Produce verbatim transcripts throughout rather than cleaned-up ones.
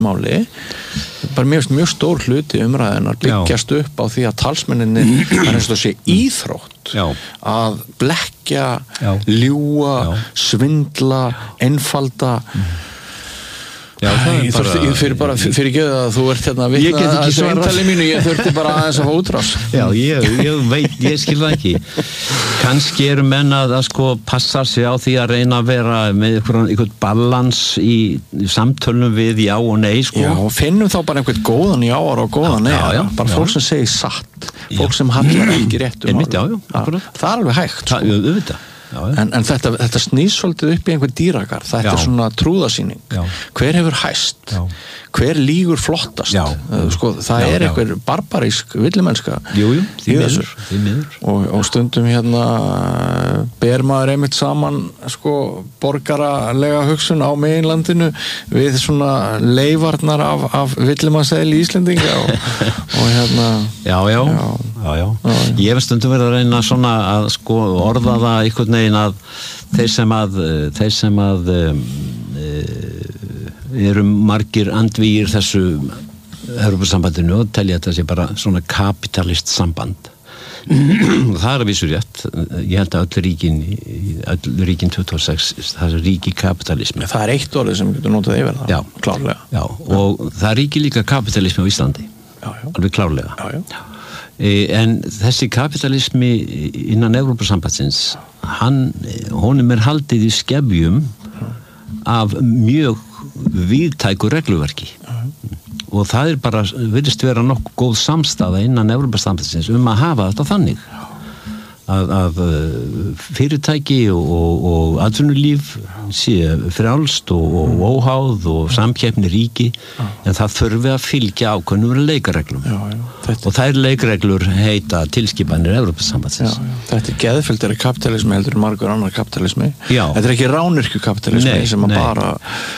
máli bara mjög, mjög stór hluti umræðunar byggjast upp á því að talsmenninni það er eins og sé íþrótt Já. að blekkja Já. ljúga, Já. svindla einfalda Já, það er ég bara þurfti, ég fyrir bara fyrir ekki að þú ert hérna að Ég get vitna ekki að þessu svarað. eintali mínu ég þurfti bara aðeins að fá útrás Já, ég, ég veit, ég skil það ekki kannski eru menn að, að sko passa sig á því að reyna að vera með einhvern, einhvern balans í, í samtölum við já og nei sko. Já, og finnum þá bara einhvern góðan jáar og góðan nei Já, já, bara já. fólk sem segir satt fólk sem hallar ekki rétt um Einmitt, já, já, málum. akkurat. Það er alveg hægt Það, sko. auðvitað Já, já. En, en þetta, þetta snýst svolítið upp í einhver dýragar þetta Já. er svona trúðasýning Já. hver hefur hæst Já. hver lígur flottast Já. sko, það Já, er já. einhver barbarísk villimennska Jú, jú, því í miður, þessu. því miður. og, og stundum hérna ber maður einmitt saman sko borgaralega hugsun á meginlandinu við svona leifarnar af, af villimannsæli Íslendinga og, og hérna Já, já, já, já, já. Ég hef stundum verið að reyna svona að sko orða það einhvern veginn að þeir sem að þeir sem að um, eru margir andvígir þessu Evrópusambandinu og telja þetta sé bara svona kapitalist samband það er að vísu rétt ég held að öll ríkin öll ríkin tuttugu og sex það er ríki kapitalismi það er eitt orðið sem getur notað yfir það Já. klárlega já, og það ríki líka kapitalismi á Íslandi já, já. alveg klárlega Já, já. en þessi kapitalismi innan Evrópusambandsins hann, honum er haldið í skefjum af mjög víðtæku regluverki og það er bara, virðist vera nokkuð góð samstaða innan Evrópusambandsins um að hafa þetta þannig að, að fyrirtæki og, og, og atvinnulíf sé frjálst og, og óháð og samkeppni ríki en það þurfi að fylgja ákveðnum leikareglum Já, já. Þetta, og þær leikreglur heita tilskipanir Evrópusambandsins. já, já. Þetta er geðfylgdari kapitalismi heldur en margur annar kapitalismi Já. þetta er ekki rányrkju kapitalismi Nei, sem að nei. bara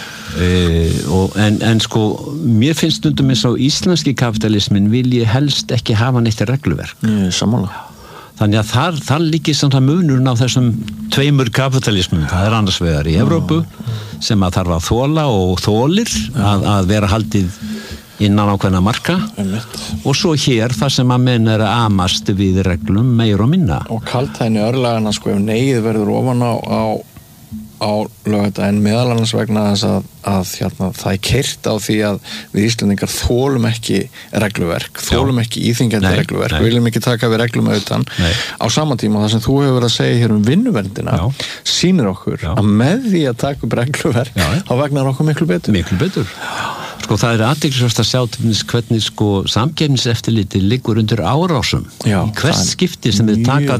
Uh, og, en, en sko mér finnst stundum eins og íslenski kapitalismin vil ég helst ekki hafa neitt regluverk Ég er sammála þannig að þar, þar líkir samt að munurinn á þessum tveimur kapitalismum það er annars vegar í Evrópu sem að þarf að þola og þolir að, að vera haldið innan ákveðna marka Einmitt. og svo hér þar sem að menn er að amast við reglum meir og minna og kaltæðinni örlagana sko ef neyð verður ofan á, á á lögþetta en meðal annars vegna þess að, að hérna, það er keyrt á því að við Íslendingar þólum ekki regluverk, þólum ekki íþingjandi Nei, regluverk, nei. viljum ekki taka við reglum auðvitað Nei. á sama tíma það sem þú hefur verið að segja hér um vinnuverndina Já. sýnir okkur Já. að með því að taka upp regluverk Já. þá vegnar okkur miklu betur miklu betur sko það er athyglisvert að sjá til dæmis hvernig sko samkeppniseftirliti liggur undir árásum Já, í hvert það er skipti sem þið taka,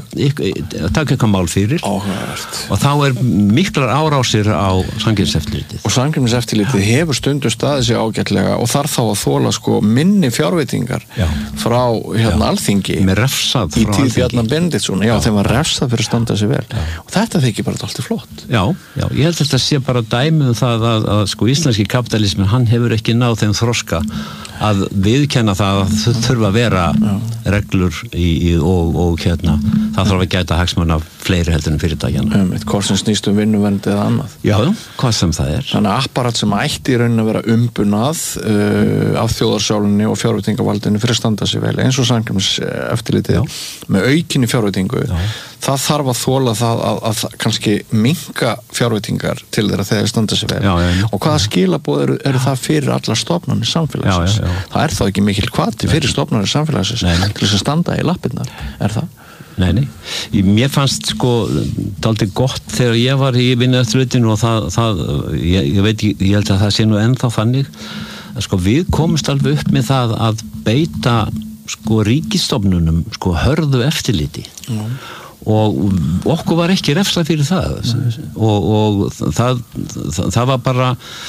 taka eitthvað mál fyrir áhugavert og þá er miklar árásir á samkeppniseftirlitið og samkeppniseftirlitið hefur stundum staðið sig ágætlega og þarf þá að þóla sko minni fjárveitingar Já. frá hérna Alþingi með refsað í frá tíð Alþingi. Bjarnar Benediktsson, já, þeim var refsað fyrir að standa sig vel og þetta þykir bara alltaf flott Já, já, ég held að þetta sé bara dæmi um það að, að sko íslenski kapitalismin hann hefur ekki náð þeim þroska að viðkenna það að þau þurfa að vera reglur í, í, og, og hérna það þarf að gæta hagsmuna fleiri heldur en fyrirtækjana um eitt hvort sem snýst um vinnuvernd eða annað Já, hvað sem það er þannig að apparat sem ætti í raunin að vera umbunað uh, af þjóðarsálunni og fjárveitingavaldinu fyrir að standa sig vel eins og samkeppniseftirlitið Já. með aukinni fjárveitingu Já. það þarf að þóla það að, að, að kannski minnka fjárveitingar til þeirra þegar standa sig vel Já, já, já. og hvaða skilaboð eru, eru það fyrir allar stofnanir samfélagsins Já, já, já. það er þá ekki mikil hvati fyrir stofnanir samfélagsins Nei, nei. til þess að standa í lappirnar er það? Nei, nei. Mér fannst sko dálítið gott þegar ég var í vinnueftirlitinu og það, það ég, ég veit, ég, ég held að það sé nú ennþá þannig að sko við komumst alveg upp með það að beita sko ríkisstofnunum sko hörðu eftirliti Já. og okkur var ekki refsað fyrir það og, og það, það, það var bara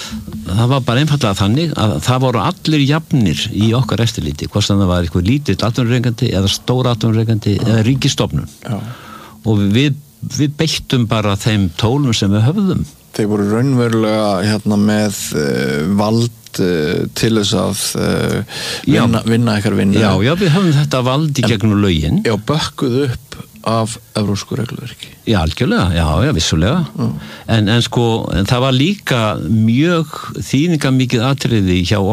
það var bara einfallega þannig að það voru allir jafnir í okkar eftirliti hvort sem það var eitthvað lítill atvinnurekandi eða stór atvinnurekandi eða ríkisstofnun Já. og við, við beittum bara þeim tólum sem við höfðum Þeir voru raunverulega hérna með uh, vald uh, til þess að uh, vinna, vinna eitthvað vinna Já, já, við höfum þetta vald í gegnum lögin Já, bökkuð upp af evrópsku regluverki. Já, algjörlega, já, já, vissulega. Mm. En, en sko, en það var líka mjög þýðingamikið atriði hjá